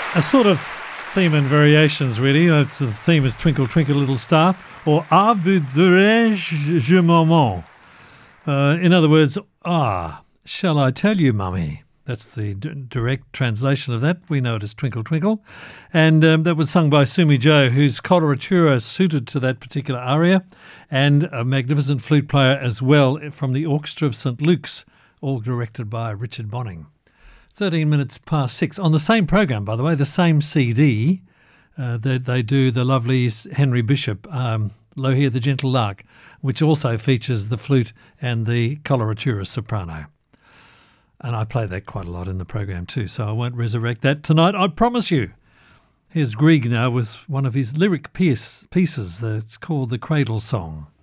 A sort of theme and variations, really. It's the theme is Twinkle, Twinkle, Little Star, or Ah, voudrais-je maman? In other words, shall I tell you, mummy? That's the direct translation of that. We know it as Twinkle, Twinkle. And that was sung by Sumi Jo, whose coloratura suited to that particular aria, and a magnificent flute player as well from the Orchestra of St. Luke's, all directed by Richard Bonning. 13 minutes past 6. On the same program, by the way, the same CD, they do the lovely Henry Bishop, Lo Hear the Gentle Lark, which also features the flute and the coloratura soprano. And I play that quite a lot in the program too, so I won't resurrect that tonight, I promise you. Here's Grieg now with one of his lyric pieces that's called The Cradle Song.